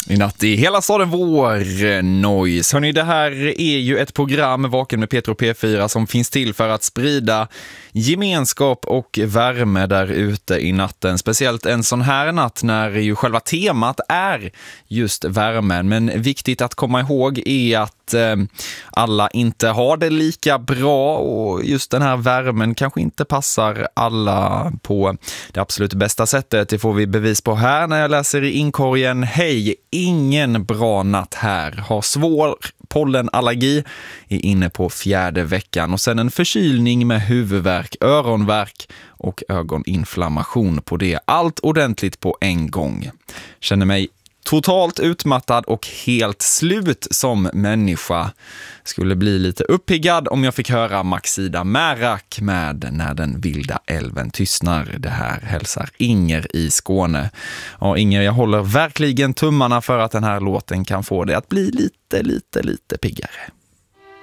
I natt i hela staden vår noise. Hörrni, det här är ju ett program Vaken med Peter och P4 som finns till för att sprida gemenskap och värme där ute i natten. Speciellt en sån här natt när ju själva temat är just värmen. Men viktigt att komma ihåg är att alla inte har det lika bra och just den här värmen kanske inte passar alla på det absolut bästa sättet. Det får vi bevis på här när jag läser i inkorgen. Hej, ingen bra natt här. Har svår pollenallergi, är inne på 4:e veckan och sen en förkylning med huvudvärk, öronvärk och ögoninflammation på det. Allt ordentligt på en gång. Känner mig totalt utmattad och helt slut som människa. Skulle bli lite uppiggad om jag fick höra Maxida Märak med När den vilda älven tystnar. Det här hälsar Inger i Skåne. Och Inger, jag håller verkligen tummarna för att den här låten kan få det att bli lite piggare.